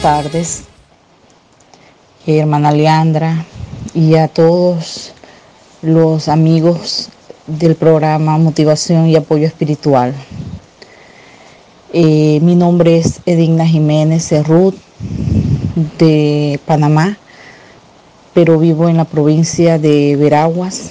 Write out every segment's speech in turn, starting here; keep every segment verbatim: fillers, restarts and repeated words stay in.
tardes, hermana Leandra, y a todos los amigos del programa Motivación y Apoyo Espiritual. Eh, mi nombre es Edina Jiménez Cerrut, de Panamá, pero vivo en la provincia de Veraguas.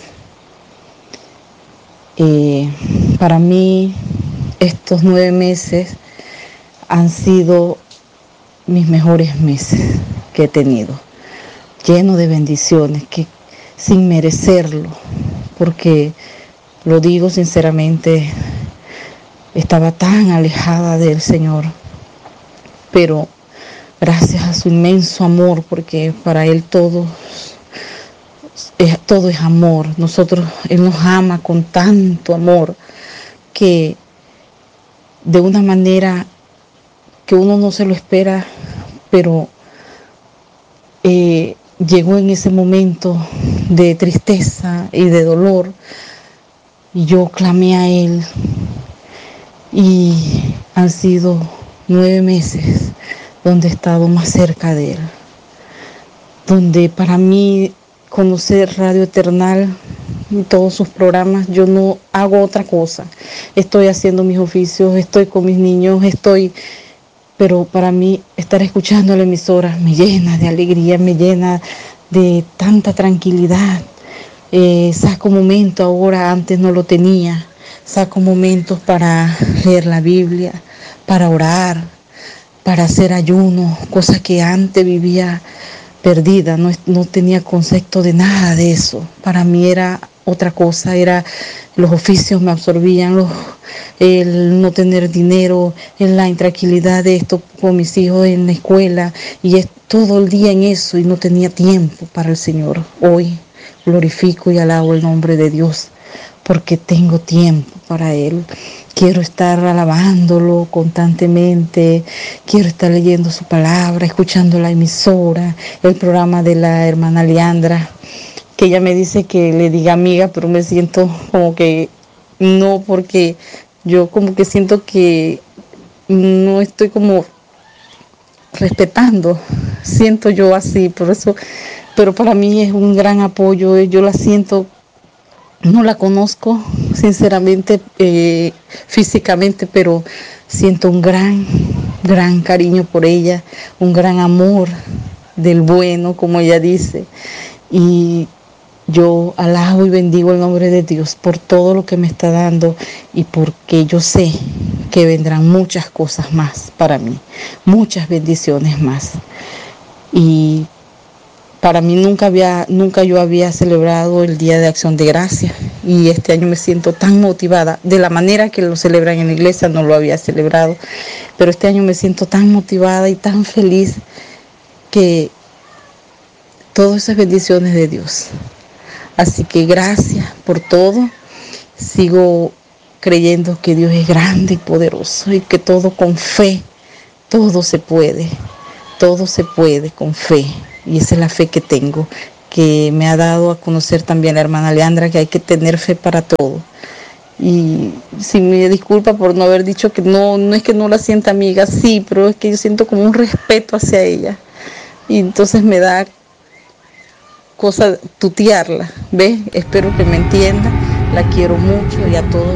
Eh, para mí estos nueve meses han sido mis mejores meses que he tenido, lleno de bendiciones, que sin merecerlo, porque lo digo sinceramente, estaba tan alejada del Señor, pero gracias a su inmenso amor, porque para Él todo es, todo es amor. Nosotros, Él nos ama con tanto amor que de una manera que uno no se lo espera, pero eh, llegó en ese momento de tristeza y de dolor, y yo clamé a Él, y han sido nueve meses donde he estado más cerca de Él, donde para mí conocer Radio Eternal y todos sus programas, yo no hago otra cosa. Estoy haciendo mis oficios, estoy con mis niños, estoy... Pero para mí estar escuchando la emisora me llena de alegría, me llena de tanta tranquilidad. Eh, saco momentos ahora, antes no lo tenía. Saco momentos para leer la Biblia, para orar, para hacer ayuno, cosas que antes vivía perdida, no, no tenía concepto de nada de eso. Para mí era otra cosa, era los oficios me absorbían, los, el no tener dinero, en la intranquilidad de esto con mis hijos en la escuela, y es todo el día en eso, y no tenía tiempo para el Señor. Hoy glorifico y alabo el nombre de Dios, porque tengo tiempo para Él. Quiero estar alabándolo constantemente, quiero estar leyendo su palabra, escuchando la emisora, el programa de la hermana Leandra, que ella me dice que le diga amiga, pero me siento como que no, porque yo como que siento que no estoy como respetando, siento yo así, por eso, pero para mí es un gran apoyo, yo la siento. No la conozco sinceramente eh, físicamente, pero siento un gran, gran cariño por ella, un gran amor del bueno, como ella dice. Y yo alabo y bendigo el nombre de Dios por todo lo que me está dando, y porque yo sé que vendrán muchas cosas más para mí, muchas bendiciones más. Y para mí nunca había, nunca yo había celebrado el Día de Acción de Gracias, y este año me siento tan motivada. De la manera que lo celebran en la iglesia no lo había celebrado, pero este año me siento tan motivada y tan feliz, que todas esas bendiciones de Dios. Así que gracias por todo. Sigo creyendo que Dios es grande y poderoso, y que todo con fe, todo se puede, todo se puede con fe. Y esa es la fe que tengo, que me ha dado a conocer también la hermana Leandra, que hay que tener fe para todo. Y si me disculpa por no haber dicho que no, no es que no la sienta amiga, sí, pero es que yo siento como un respeto hacia ella. Y entonces me da cosa tutearla, ¿ves? Espero que me entienda, la quiero mucho, y a todos.